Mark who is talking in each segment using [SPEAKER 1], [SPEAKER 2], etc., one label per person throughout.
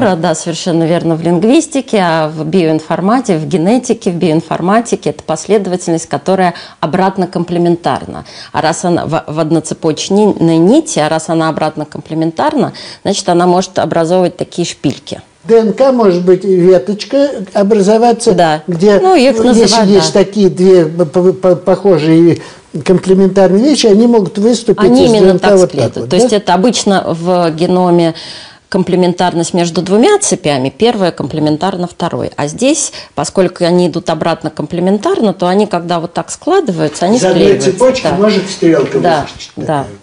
[SPEAKER 1] Да, совершенно верно, в лингвистике, а в биоинформатике, в генетике, в биоинформатике это последовательность, которая обратно комплементарна. А раз она в одноцепочной нити, а раз она обратно комплементарна, значит, она может образовывать такие шпильки.
[SPEAKER 2] ДНК может быть веточка образоваться,
[SPEAKER 1] да.
[SPEAKER 2] где если есть такие две похожие комплементарные вещи, они могут выступить
[SPEAKER 1] они
[SPEAKER 2] из
[SPEAKER 1] именно
[SPEAKER 2] ДНК
[SPEAKER 1] так
[SPEAKER 2] вот
[SPEAKER 1] следуют.
[SPEAKER 2] так вот.
[SPEAKER 1] То есть это обычно в геноме комплементарность между двумя цепями, первая комплементарна второй. А здесь, поскольку они идут обратно комплементарно, то они, когда вот так складываются, они склеиваются.
[SPEAKER 2] За одной цепочки может стрелка выскочить.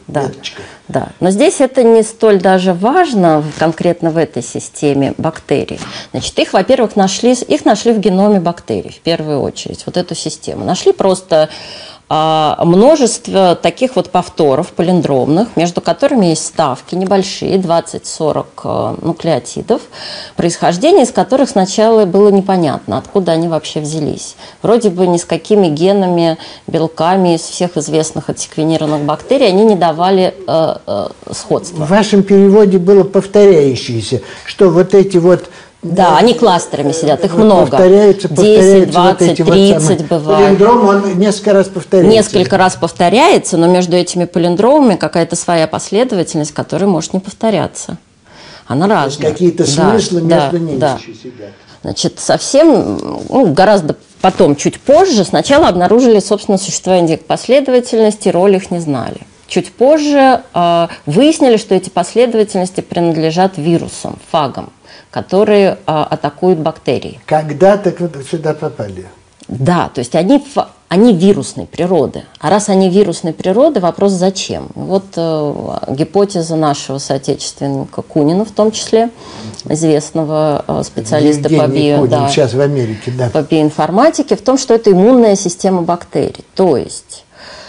[SPEAKER 1] Да. Но здесь это не столь даже важно конкретно в этой системе бактерий. Значит, их, во-первых, нашли в геноме бактерий в первую очередь, вот эту систему. Нашли просто множество таких вот повторов палиндромных, между которыми есть ставки небольшие, 20-40 нуклеотидов, происхождение из которых сначала было непонятно, откуда они вообще взялись. Вроде бы ни с какими генами, белками из всех известных отсеквенированных бактерий они не давали сходства.
[SPEAKER 2] В вашем переводе было повторяющееся, что вот эти вот...
[SPEAKER 1] Да, они кластерами сидят, их много. 10, 20, 30 бывает.
[SPEAKER 2] Палиндром, он несколько раз повторяется.
[SPEAKER 1] Несколько раз повторяется, но между этими палиндромами какая-то своя последовательность, которая может не повторяться. Она разная.
[SPEAKER 2] То есть какие-то смыслы между ними еще сидят.
[SPEAKER 1] Значит, совсем, гораздо потом, чуть позже, сначала обнаружили, собственно, существование последовательности, роль их не знали. Чуть позже выяснили, что эти последовательности принадлежат вирусам, фагам, которые атакуют бактерии.
[SPEAKER 2] Когда-то сюда попали?
[SPEAKER 1] Да, то есть они вирусной природы. А раз они вирусной природы, вопрос зачем? Вот гипотеза нашего соотечественника Кунина, в том числе, известного специалиста по
[SPEAKER 2] сейчас в Америке,
[SPEAKER 1] по биоинформатике, в том, что это иммунная система бактерий. То есть,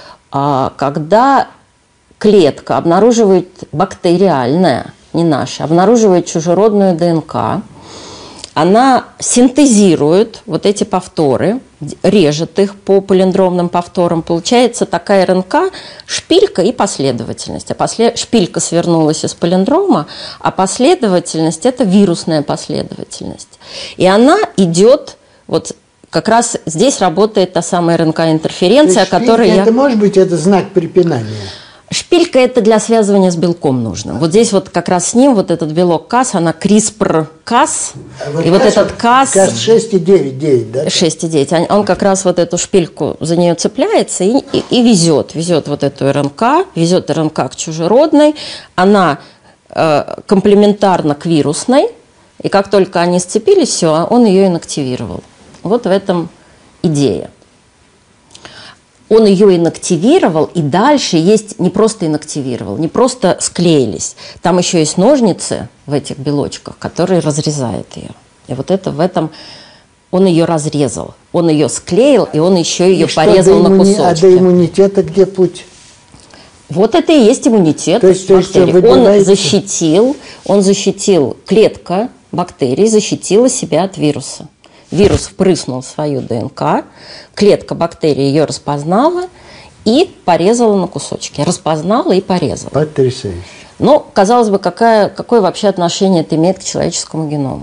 [SPEAKER 1] когда клетка обнаруживает бактериальное, не наша, обнаруживает чужеродную ДНК, она синтезирует вот эти повторы, режет их по палиндромным повторам, получается такая РНК, шпилька и последовательность. Шпилька свернулась из палиндрома, а последовательность – это вирусная последовательность. И она идет, вот как раз здесь работает та самая РНК-интерференция, о которой
[SPEAKER 2] это может быть это знак препинания?
[SPEAKER 1] Шпилька – это для связывания с белком нужным. Вот здесь вот как раз с ним вот этот белок Cas, она CRISPR-Cas. И вот этот Cas…
[SPEAKER 2] Cas 6,9, да?
[SPEAKER 1] 6,9. Он как раз вот эту шпильку за нее цепляется и везет вот эту РНК, везет РНК к чужеродной. Она комплементарна к вирусной. И как только они сцепились, все, он ее инактивировал. Вот в этом идея. Он ее инактивировал, и дальше есть не просто инактивировал, не просто склеились. Там еще есть ножницы в этих белочках, которые разрезают ее. И вот это в этом он ее разрезал. Он ее склеил, и он еще ее порезал на кусочки. А
[SPEAKER 2] до иммунитета где путь?
[SPEAKER 1] Вот это и есть иммунитет бактерий. Он защитил, клетка бактерий защитила себя от вируса. Вирус впрыснул свою ДНК, клетка бактерии ее распознала и порезала на кусочки. Распознала и порезала.
[SPEAKER 2] Потрясающе.
[SPEAKER 1] Но, казалось бы, какое вообще отношение это имеет к человеческому геному?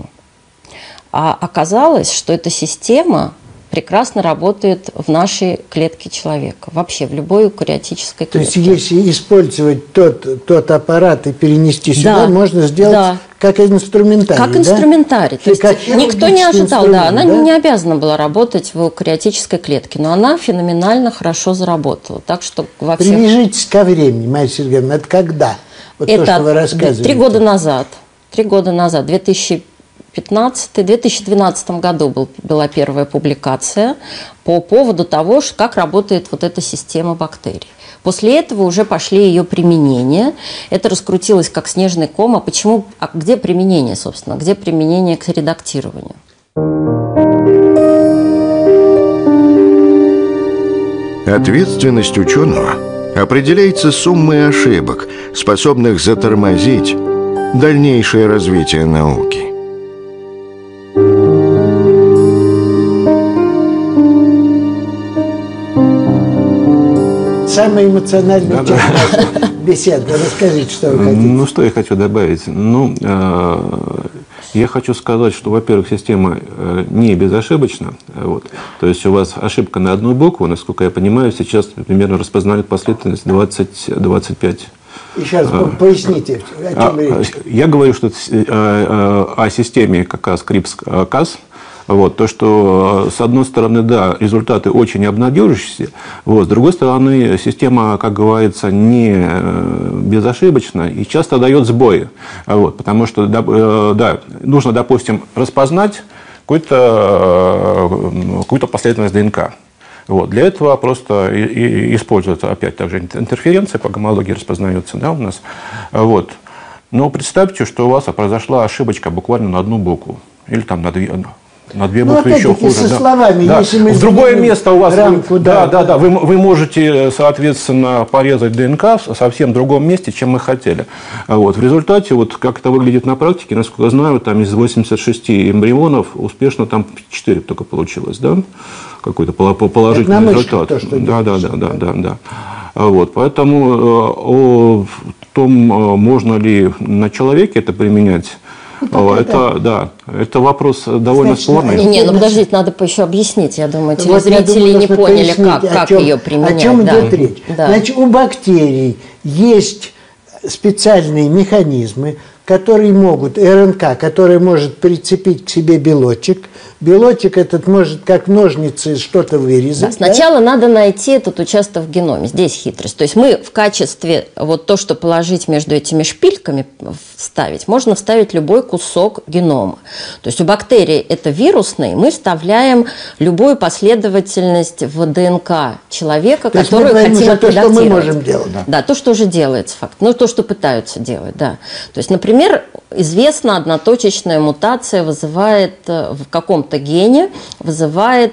[SPEAKER 1] А оказалось, что эта система прекрасно работает в нашей клетке человека, вообще в любой эукариотической клетке.
[SPEAKER 2] То есть, если использовать тот аппарат и перенести сюда, можно сделать как инструментарий.
[SPEAKER 1] Как инструментарий. То есть никто не ожидал, она не обязана была работать в эукариотической клетке, но она феноменально хорошо заработала. Так что
[SPEAKER 2] Привяжитесь ко времени, Мария Сергеевна, это когда? Вот
[SPEAKER 1] это
[SPEAKER 2] то, что вы рассказываете.
[SPEAKER 1] 3 года назад. 3 года назад, в 2012 году была первая публикация по поводу того, как работает вот эта система бактерий. После этого уже пошли ее применения. Это раскрутилось как снежный ком. А почему? А где применение, собственно? Где применение к редактированию?
[SPEAKER 3] Ответственность ученого определяется суммой ошибок, способных затормозить дальнейшее развитие науки.
[SPEAKER 2] Самая эмоциональная часть нашей беседы. Расскажите, что вы хотите.
[SPEAKER 4] Что я хочу добавить. Я хочу сказать, что, во-первых, система не безошибочна. Вот. То есть у вас ошибка на одну букву, насколько я понимаю, сейчас примерно распознает последовательность 20-25.
[SPEAKER 2] Еще раз поясните, о чем речь.
[SPEAKER 4] Я говорю, что о системе как раз CRISPR-Cas. Вот, то, что, с одной стороны, да, результаты очень обнадеживающие, вот, с другой стороны, система, как говорится, не безошибочна и часто дает сбои. Вот, потому что, да, нужно, допустим, распознать какую-то последовательность ДНК. Вот, для этого просто используется, опять также, интерференция по гомологии распознается, да, у нас. Вот. Но представьте, что у вас произошла ошибочка буквально на одну букву или там на две буквы еще хуже.
[SPEAKER 2] Со словами,
[SPEAKER 4] да.
[SPEAKER 2] если мы
[SPEAKER 4] в другое место у вас
[SPEAKER 2] рамку,
[SPEAKER 4] вы можете, соответственно, порезать ДНК в совсем другом месте, чем мы хотели. Вот. В результате, вот, как это выглядит на практике, насколько я знаю, там из 86 эмбрионов успешно там 4 только получилось, да? Какой-то положительный результат. Да. Вот. Поэтому о том, можно ли на человеке это применять, это вопрос довольно спорный.
[SPEAKER 1] Не, ну подождите, надо еще объяснить. Я думаю, телезрители не поняли, как ее применять.
[SPEAKER 2] О чем идет речь. Да. Значит, у бактерий есть специальные механизмы, которые могут, РНК, который может прицепить к себе белочек. Белочек этот может как ножницы что-то вырезать.
[SPEAKER 1] Да, сначала надо найти этот участок в геноме. Здесь хитрость. То есть мы в качестве, вот то, что положить между этими шпильками, вставить, можно вставить любой кусок генома. То есть у бактерий это вирусный, мы вставляем любую последовательность в ДНК человека, которую хотим отредактировать.
[SPEAKER 2] То, что мы можем делать.
[SPEAKER 1] Да, то, что уже делается факт. Ну, то, что пытаются делать, да. То есть, например, известно, одноточечная мутация вызывает в каком-то гене вызывает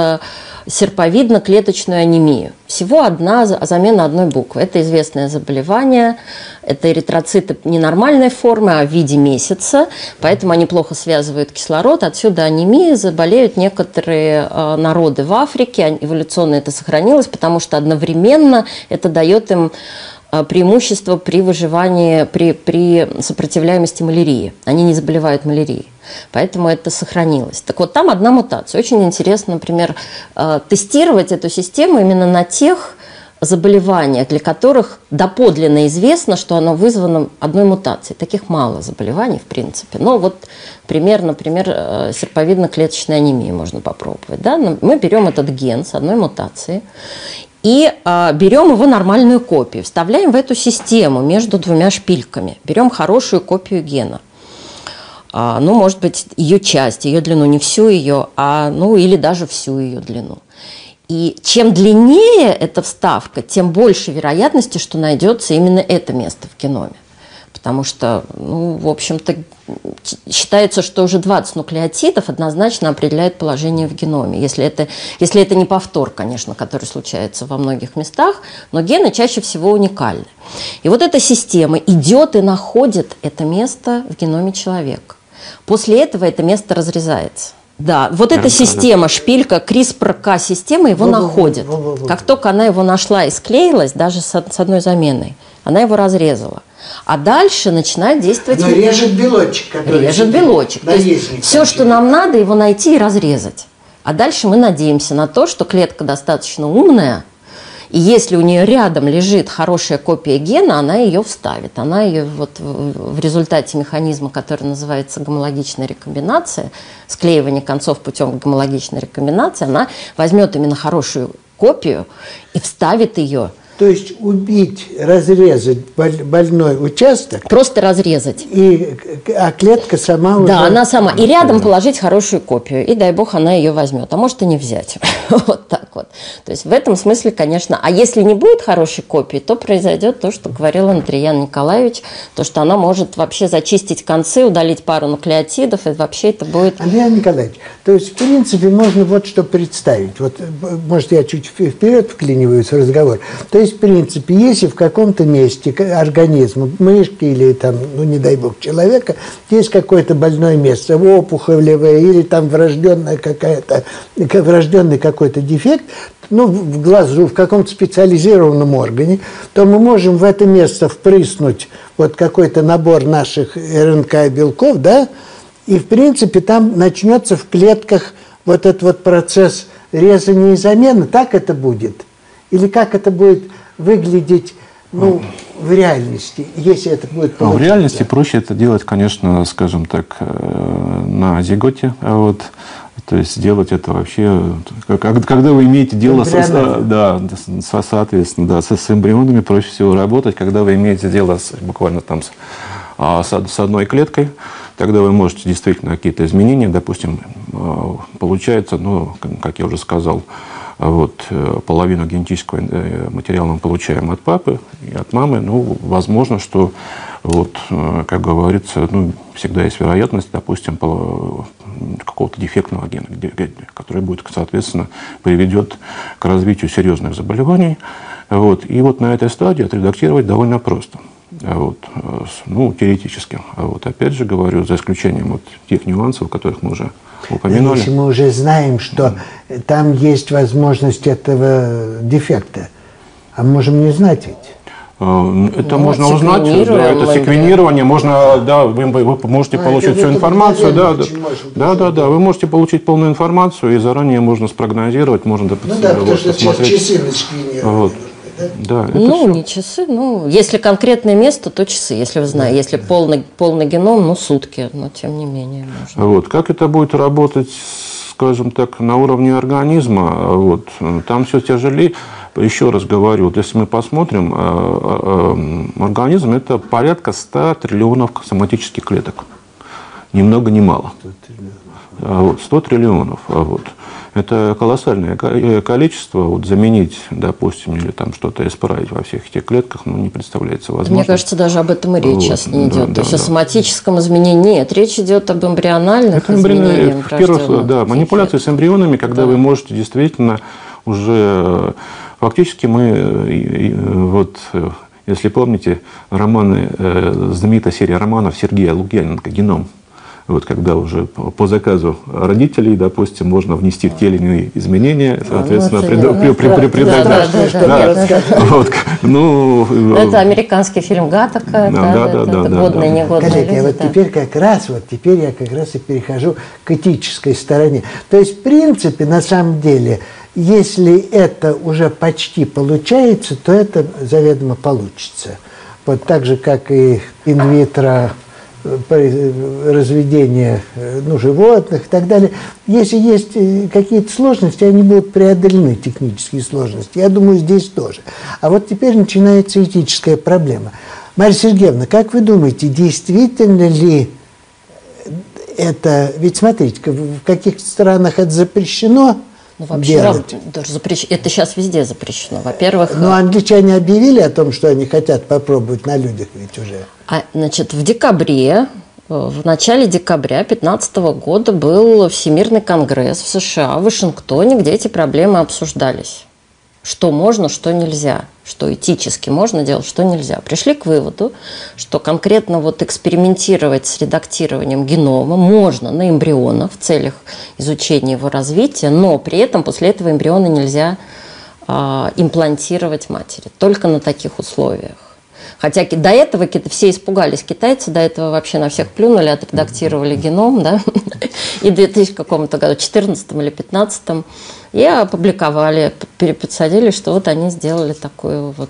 [SPEAKER 1] серповидно-клеточную анемию. Всего замена одной буквы. Это известное заболевание. Это эритроциты ненормальной формы, а в виде месяца. Поэтому они плохо связывают кислород. Отсюда анемия. Заболеют некоторые народы в Африке. Эволюционно это сохранилось, потому что одновременно это дает им преимущество при выживании, при сопротивляемости малярии. Они не заболевают малярией. Поэтому это сохранилось. Так вот, там одна мутация. Очень интересно, например, тестировать эту систему именно на тех заболеваниях, для которых доподлинно известно, что оно вызвано одной мутацией. Таких мало заболеваний, в принципе. Но вот пример, например, серповидно-клеточной анемии можно попробовать. Да? Мы берем этот ген с одной мутацией и берем его нормальную копию, вставляем в эту систему между двумя шпильками. Берем хорошую копию гена. Ну, может быть, ее часть, ее длину, не всю ее, или даже всю ее длину. И чем длиннее эта вставка, тем больше вероятности, что найдется именно это место в геноме. Потому что, в общем-то, считается, что уже 20 нуклеотидов однозначно определяет положение в геноме. Если это не повтор, конечно, который случается во многих местах, но гены чаще всего уникальны. И вот эта система идет и находит это место в геноме человека. После этого это место разрезается. Да, вот эта система, шпилька, CRISPR-Cas система его находит. Как только она его нашла и склеилась, даже с одной заменой, она его разрезала. А дальше начинает действовать...
[SPEAKER 2] Но режет белочек.
[SPEAKER 1] Режет белочек. То есть все, что нам надо, его найти и разрезать. А дальше мы надеемся на то, что клетка достаточно умная, и если у нее рядом лежит хорошая копия гена, она ее вставит. Она ее вот в результате механизма, который называется гомологичная рекомбинация, склеивание концов путем гомологичной рекомбинации, она возьмет именно хорошую копию и вставит ее.
[SPEAKER 2] То есть убить, разрезать больной участок.
[SPEAKER 1] Просто разрезать.
[SPEAKER 2] А клетка сама уже...
[SPEAKER 1] Да, она сама. И рядом положить хорошую копию. И дай бог она ее возьмет. А может и не взять. Вот так вот. То есть в этом смысле, конечно... А если не будет хорошей копии, то произойдет то, что говорил Андриан Николаевич, то, что она может вообще зачистить концы, удалить пару нуклеотидов, и вообще это будет...
[SPEAKER 2] Андриан Николаевич, то есть в принципе можно вот что представить. Вот, может, я чуть вперед вклиниваюсь в разговор. То есть в принципе, если в каком-то месте организма, мышки или там, не дай бог, человека, есть какое-то больное место, опухолевое или там врожденный какой-то дефект, в глазу, в каком-то специализированном органе, то мы можем в это место впрыснуть вот какой-то набор наших РНК белков, да, И, в принципе, там начнется в клетках вот этот вот процесс резания и замены. Так это будет? Или как это будет выглядеть, ну, в реальности, если это будет получиться?
[SPEAKER 4] В реальности проще это делать, конечно, скажем так, на зиготе. Вот. То есть делать это вообще, когда вы имеете дело соответственно, с эмбрионами, проще всего работать, когда вы имеете дело буквально там с одной клеткой, тогда вы можете действительно какие-то изменения, допустим, получается, ну, как я уже сказал, вот, половину генетического материала мы получаем от папы и от мамы. Ну, возможно, что, вот, как говорится, ну, всегда есть вероятность, допустим, какого-то дефектного гена, который будет, соответственно, приведет к развитию серьезных заболеваний. Вот. И вот на этой стадии отредактировать довольно просто. Вот. Ну, теоретически. Вот. Опять же говорю, за исключением вот тех нюансов, которых мы уже упомянули.
[SPEAKER 2] Если мы уже знаем, что там есть возможность этого дефекта, а можем не знать ведь?
[SPEAKER 4] Это можно узнать, да, это секвенирование, можно, да, вы можете получить всю информацию, да, вы можете получить полную информацию, и заранее можно спрогнозировать, можно
[SPEAKER 2] потому что часы насквенированы.
[SPEAKER 4] Да,
[SPEAKER 1] ну, не часы, ну, если конкретное место, то часы, если вы знаете, если полный геном, ну, сутки, но тем не менее можно.
[SPEAKER 4] Вот, как это будет работать, скажем так, на уровне организма, вот, там все тяжелее. Еще раз говорю, вот если мы посмотрим, организм – это порядка 100 триллионов соматических клеток. Ни много ни мало. 100 триллионов. Вот. Это колоссальное количество. Вот, заменить, допустим, или там что-то исправить во всех этих клетках, ну, не представляется возможным.
[SPEAKER 1] Мне кажется, даже об этом и речь сейчас не идет. То есть о соматическом изменении нет. Речь идет об эмбриональных изменениях.
[SPEAKER 4] Манипуляции с эмбрионами, когда вы можете действительно уже... Фактически мы, вот, если помните, романы, знаменитая серия романов Сергея Лукьяненко «Геном», вот, когда уже по заказу родителей, допустим, можно внести те или иные изменения, соответственно, придать.
[SPEAKER 1] Это американский фильм Гаттака, годные, негодные.
[SPEAKER 2] Коллеги, я вот теперь я как раз и перехожу к этической стороне. То есть, в принципе, на самом деле, если это уже почти получается, то это заведомо получится. Вот так же, как и инвитро разведение животных и так далее. Если есть какие-то сложности, они будут преодолены, технические сложности. Я думаю, здесь тоже. А вот теперь начинается этическая проблема. Марья Сергеевна, как вы думаете, действительно ли это... Ведь смотрите, в каких странах это запрещено?
[SPEAKER 1] Ну, вообще, это сейчас везде запрещено. Во-первых...
[SPEAKER 2] Но англичане объявили о том, что они хотят попробовать на людях ведь уже.
[SPEAKER 1] Значит, в начале декабря 2015 года был Всемирный конгресс в США, в Вашингтоне, где эти проблемы обсуждались. Что можно, что нельзя, что этически можно делать, что нельзя. Пришли к выводу, что конкретно вот экспериментировать с редактированием генома можно на эмбрионах в целях изучения его развития, но при этом после этого эмбриона нельзя имплантировать матери, только на таких условиях. Хотя до этого все испугались, китайцы до этого вообще на всех плюнули, отредактировали геном, да, и в 2014 или 2015 и опубликовали, подсадили, что вот они сделали такую вот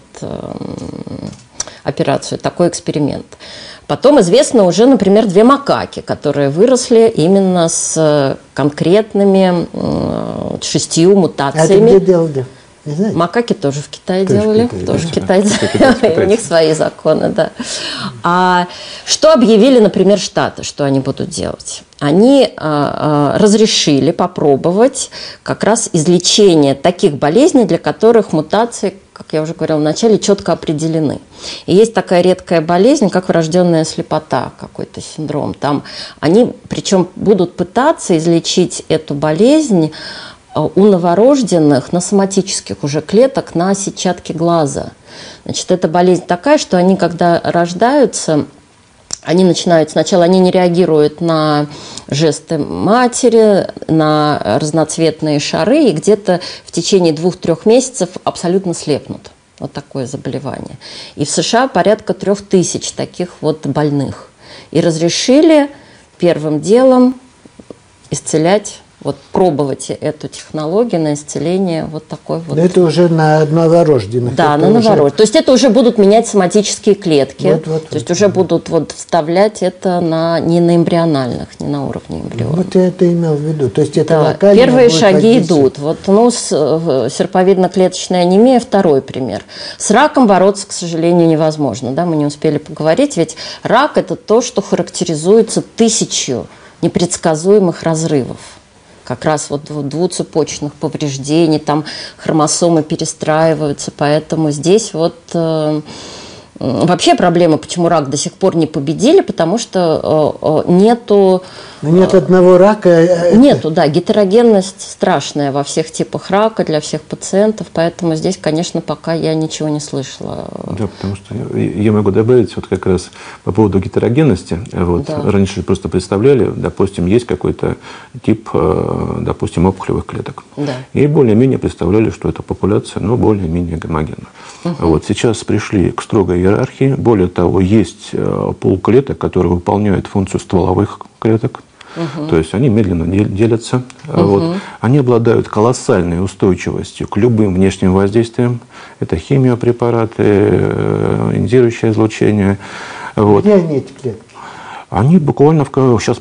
[SPEAKER 1] операцию, такой эксперимент. Потом известно уже, например, 2 макаки, которые выросли именно с конкретными 6 мутациями.
[SPEAKER 2] А это где делали?
[SPEAKER 1] Макаки тоже в Китае делали, тоже в Китае делали, у них свои законы, да. А что объявили, например, Штаты, что они будут делать? Они разрешили попробовать как раз излечение таких болезней, для которых мутации, как я уже говорила в начале, четко определены. И есть такая редкая болезнь, как врожденная слепота, какой-то синдром. Там они, причем, будут пытаться излечить эту болезнь у новорожденных на соматических уже клеток на сетчатке глаза. Значит, эта болезнь такая, что они, когда рождаются, они начинают, сначала они не реагируют на жесты матери, на разноцветные шары, и где-то в течение 2-3 месяцев абсолютно слепнут. Вот такое заболевание. И в США порядка 3000 таких вот больных. И разрешили первым делом исцелять, вот пробовать эту технологию на исцеление вот такой вот.
[SPEAKER 2] Но это уже на новорожденных.
[SPEAKER 1] Да, на новорожденных. То есть это уже будут менять соматические клетки. То есть уже будут вот вставлять это не на эмбриональных, не на уровне эмбриона.
[SPEAKER 2] Вот я это имел в виду. То есть это
[SPEAKER 1] да,
[SPEAKER 2] локально
[SPEAKER 1] первые
[SPEAKER 2] будет
[SPEAKER 1] шаги идут. Вот, серповидно-клеточная анемия – второй пример. С раком бороться, к сожалению, невозможно. Да? Мы не успели поговорить, ведь рак – это то, что характеризуется 1000 непредсказуемых разрывов. Как раз вот двуцепочных повреждений, там хромосомы перестраиваются, поэтому здесь вот вообще проблема, почему рак до сих пор не победили, потому что нету...
[SPEAKER 2] Нет одного рака.
[SPEAKER 1] Нету, да, гетерогенность страшная во всех типах рака для всех пациентов, поэтому здесь, конечно, пока я ничего не слышала.
[SPEAKER 4] Да, потому что я могу добавить вот как раз по поводу гетерогенности. Вот,
[SPEAKER 1] да.
[SPEAKER 4] Раньше просто представляли, допустим, есть какой-то тип, допустим, опухолевых клеток.
[SPEAKER 1] Да.
[SPEAKER 4] И более-менее представляли, что это популяция, но более-менее гомогенна. Вот, сейчас пришли к строгой иерархии. Более того, есть пул клеток, которые выполняют функцию стволовых клеток. То есть они медленно делятся. Вот. Они обладают колоссальной устойчивостью к любым внешним воздействиям. Это химиопрепараты, ионизирующее излучение. Вот.
[SPEAKER 2] Где они, эти клетки?
[SPEAKER 4] Они буквально сейчас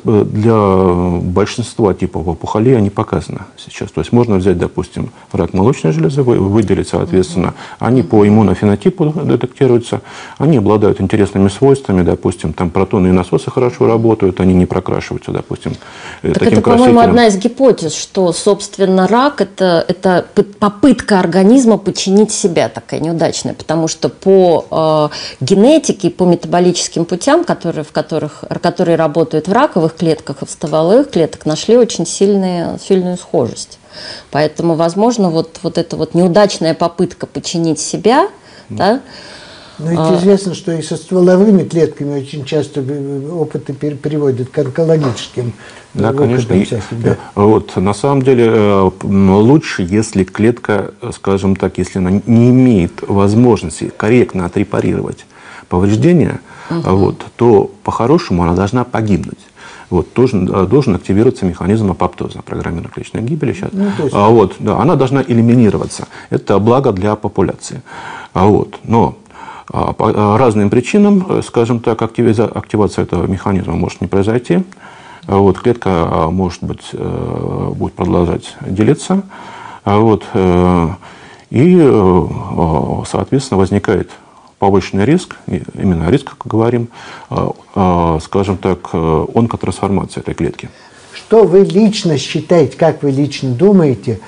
[SPEAKER 4] для большинства типов опухолей они показаны сейчас. То есть можно взять, допустим, рак молочной железы, выделить, соответственно. Они по иммунофенотипу детектируются. Они обладают интересными свойствами. Допустим, там протонные насосы хорошо работают, они не прокрашиваются, допустим,
[SPEAKER 1] так
[SPEAKER 4] таким
[SPEAKER 1] это,
[SPEAKER 4] красителем.
[SPEAKER 1] по-моему, одна из гипотез, что, собственно, рак – это попытка организма подчинить себя, такая неудачная. Потому что по генетике, по метаболическим путям, которые работают в раковых клетках и в стволовых клетках, нашли очень сильную схожесть. Поэтому, возможно, вот эта вот неудачная попытка подчинить себя, да,
[SPEAKER 2] но ведь известно, что и со стволовыми клетками очень часто опыты приводят к онкологическим.
[SPEAKER 4] Да, конечно.
[SPEAKER 2] Да.
[SPEAKER 4] Вот, на самом деле лучше, если клетка, скажем так, если она не имеет возможности корректно отрепарировать повреждения, вот, то по-хорошему она должна погибнуть. Вот, должен активироваться механизм апоптоза, программированной клеточной гибели сейчас. Вот, да, она должна элиминироваться. Это благо для популяции. Вот, но по разным причинам, скажем так, активация этого механизма может не произойти. Вот, клетка, может быть, будет продолжать делиться. Вот, и, соответственно, возникает повышенный риск, именно риск, как говорим, скажем так, онкотрансформации этой клетки.
[SPEAKER 2] Что вы лично считаете, как вы лично думаете,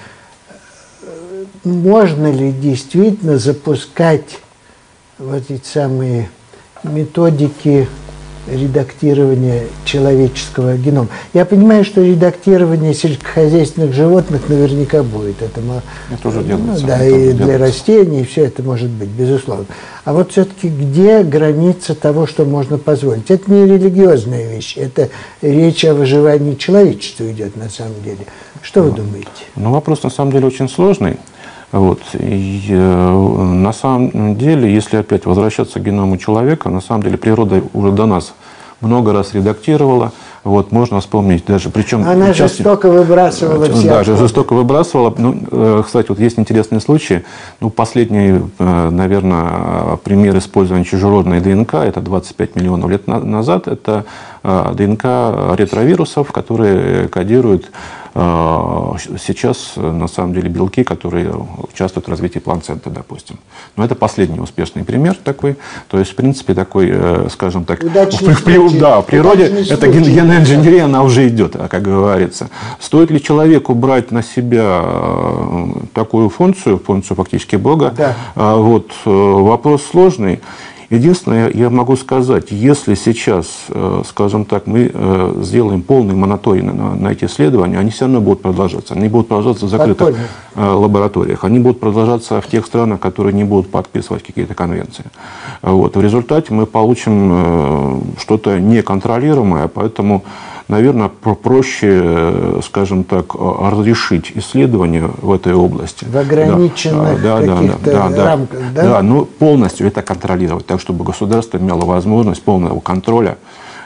[SPEAKER 2] можно ли действительно запускать вот эти самые методики редактирования человеческого генома? Я понимаю, что редактирование сельскохозяйственных животных наверняка будет. Это
[SPEAKER 4] уже делается.
[SPEAKER 2] Да, и для растений, все это может быть, безусловно. А вот все-таки где граница того, что можно позволить? Это не религиозная вещь, это речь о выживании человечества идет на самом деле. Что вы думаете?
[SPEAKER 4] Ну, вопрос на самом деле очень сложный. Вот. И на самом деле, если опять возвращаться к геному человека, на самом деле природа уже до нас много раз редактировала. Вот, можно вспомнить даже, причем...
[SPEAKER 2] Она жестоко выбрасывала все.
[SPEAKER 4] Да, жестоко выбрасывала. Ну, кстати, вот есть интересные случаи. Ну, последний, наверное, пример использования чужеродной ДНК, это 25 миллионов лет назад, это ДНК ретровирусов, которые кодируют сейчас, на самом деле, белки, которые участвуют в развитии плаценты, допустим. Но это последний успешный пример такой. То есть, в принципе, такой, скажем так, в природе эта генная инженерия, она уже идет, как говорится. Стоит ли человеку брать на себя такую функцию фактически Бога?
[SPEAKER 2] Да.
[SPEAKER 4] Вот, вопрос сложный. Единственное, я могу сказать, если сейчас, скажем так, мы сделаем полный моноторий на эти исследования, они все равно будут продолжаться. Они будут продолжаться в закрытых лабораториях. Они будут продолжаться в тех странах, которые не будут подписывать какие-то конвенции. Вот. В результате мы получим что-то неконтролируемое, поэтому, наверное, проще, скажем так, разрешить исследования в этой области.
[SPEAKER 2] В ограниченных каких-то рамках, да?
[SPEAKER 4] Да, но полностью это контролировать, так, чтобы государство имело возможность полного контроля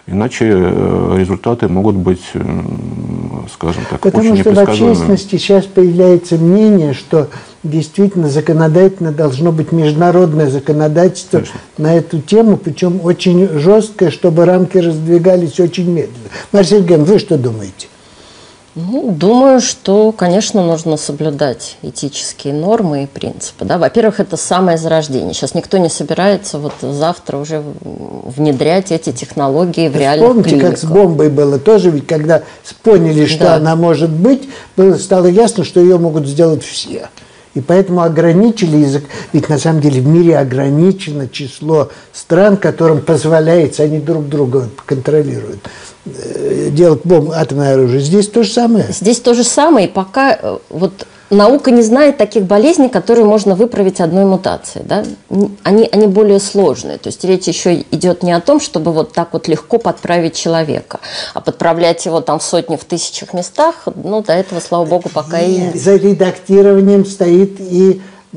[SPEAKER 4] Иначе результаты могут быть, скажем так,
[SPEAKER 2] Потому
[SPEAKER 4] очень
[SPEAKER 2] что в
[SPEAKER 4] непредсказуемыми.
[SPEAKER 2] общественности сейчас появляется мнение, что действительно законодательно должно быть международное законодательство на эту тему, причем очень жесткое, чтобы рамки раздвигались очень медленно. Мария Сергеевна, вы что думаете?
[SPEAKER 1] Ну, думаю, что, конечно, нужно соблюдать этические нормы и принципы. Да? Во-первых, это самое зарождение. Сейчас никто не собирается вот завтра уже внедрять эти технологии в реальных
[SPEAKER 2] Помните,
[SPEAKER 1] клиниках.
[SPEAKER 2] как с бомбой было тоже, ведь когда поняли, что
[SPEAKER 1] Да.
[SPEAKER 2] она может быть, стало ясно, что ее могут сделать все. И поэтому ограничили язык. Ведь на самом деле в мире ограничено число стран, которым позволяется, они друг друга контролируют, делать атомное оружие. Здесь то же самое.
[SPEAKER 1] Здесь то же самое, и пока вот наука не знает таких болезней, которые можно выправить одной мутацией. Да? Они более сложные. То есть речь еще идет не о том, чтобы вот так вот легко подправить человека, а подправлять его там в сотни, в тысячах местах, ну, до этого, слава богу, пока и...
[SPEAKER 2] За редактированием стоит и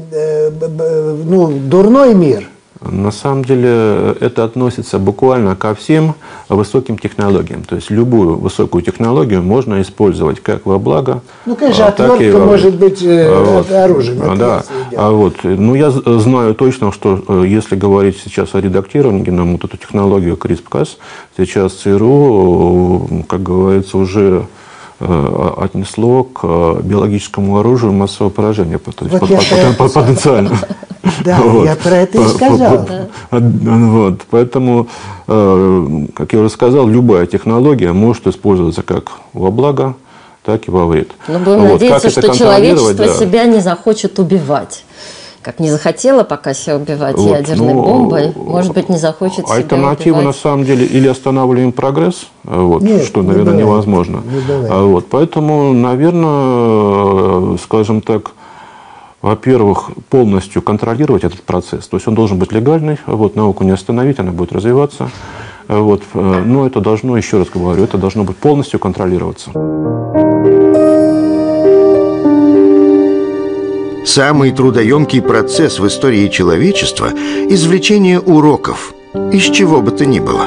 [SPEAKER 2] дурной мир.
[SPEAKER 4] На самом деле это относится буквально ко всем высоким технологиям. То есть любую высокую технологию можно использовать как во благо,
[SPEAKER 2] Ну, конечно,
[SPEAKER 4] так и
[SPEAKER 2] отвертка
[SPEAKER 4] во вред.
[SPEAKER 2] может быть оружием. это
[SPEAKER 4] Да.
[SPEAKER 2] ясное дело.
[SPEAKER 4] Ну, я знаю точно, что если говорить сейчас о редактировании генома, вот эту технологию CRISPR-Cas, сейчас ЦРУ, как говорится, уже отнесло к биологическому оружию массового поражения, то есть
[SPEAKER 2] Вот
[SPEAKER 4] потенциально.
[SPEAKER 2] Да, я про это и сказал.
[SPEAKER 4] Вот, поэтому, как я уже сказал, любая технология может использоваться как во благо, так и во вред.
[SPEAKER 1] Но будем
[SPEAKER 4] Вот,
[SPEAKER 1] надеяться,
[SPEAKER 4] как это
[SPEAKER 1] что человечество
[SPEAKER 4] контролировать, да.
[SPEAKER 1] себя не захочет убивать. Как не захотела пока себя убивать
[SPEAKER 4] Вот,
[SPEAKER 1] ядерной бомбой, может быть, не захочет себя
[SPEAKER 4] альтернатива,
[SPEAKER 1] убивать.
[SPEAKER 4] на самом деле, или останавливаем прогресс, вот,
[SPEAKER 2] Нет,
[SPEAKER 4] что,
[SPEAKER 2] не
[SPEAKER 4] наверное,
[SPEAKER 2] бывает.
[SPEAKER 4] невозможно.
[SPEAKER 2] Не бывает.
[SPEAKER 4] Вот, поэтому, наверное, скажем так, во-первых, полностью контролировать этот процесс. То есть он должен быть легальный, вот, науку не остановить, она будет развиваться. Вот, но это должно, еще раз говорю, это должно быть полностью контролироваться.
[SPEAKER 3] Самый трудоемкий процесс в истории человечества – извлечение уроков, из чего бы то ни было.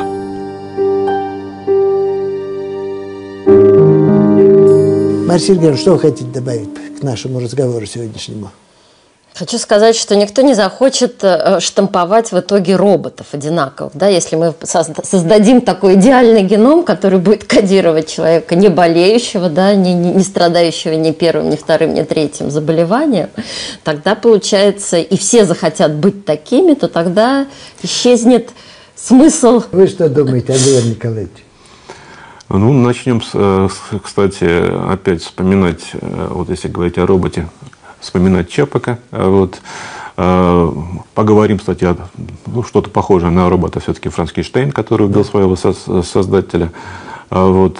[SPEAKER 2] Мария Сергеевна, что вы хотите добавить к нашему разговору сегодняшнему?
[SPEAKER 1] Хочу сказать, что никто не захочет штамповать в итоге роботов одинаковых. Да? Если мы создадим такой идеальный геном, который будет кодировать человека не болеющего, да, не страдающего ни первым, ни вторым, ни третьим заболеванием, тогда получается, и все захотят быть такими, то тогда исчезнет смысл.
[SPEAKER 2] Вы что думаете, Андрей Николаевич?
[SPEAKER 4] Ну, начнем, кстати, опять вспоминать, вот если говорить о роботе, вспоминать Чапака. Вот. Поговорим, кстати, что-то похожее на робота все-таки Франкенштейн, который убил своего создателя. Вот.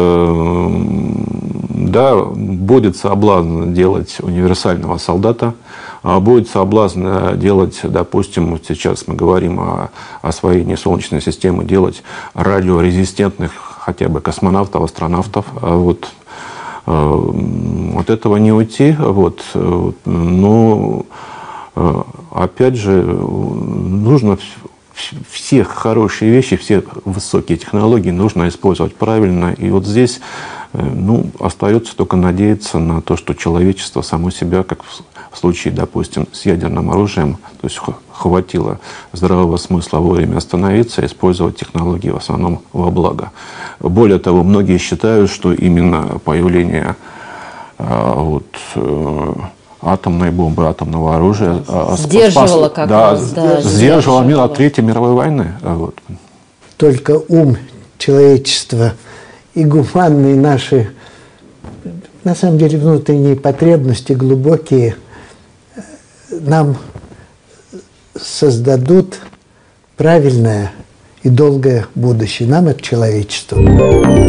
[SPEAKER 4] Да, будет соблазн делать универсального солдата, будет соблазн делать, допустим, вот сейчас мы говорим о освоении Солнечной системы, делать радиорезистентных хотя бы космонавтов, астронавтов. Вот. От этого не уйти, вот. Но опять же нужно все хорошие вещи, все высокие технологии нужно использовать правильно. И вот здесь остается только надеяться на то, что человечество само себя, как в случае, допустим, с ядерным оружием, то есть хватило здравого смысла вовремя остановиться и использовать технологии в основном во благо. Более того, многие считают, что именно появление атомной бомбы, атомного оружия
[SPEAKER 1] Сдерживало как раз, да,
[SPEAKER 4] сдерживало мир от Третьей мировой войны. Вот.
[SPEAKER 2] Только ум человечества и гуманные наши, на самом деле, внутренние потребности глубокие нам создадут правильное и долгое будущее. Нам, это человечество.